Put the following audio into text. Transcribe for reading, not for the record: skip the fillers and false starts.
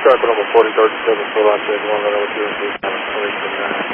Shark number 4037, full on 1 level 2 and 3,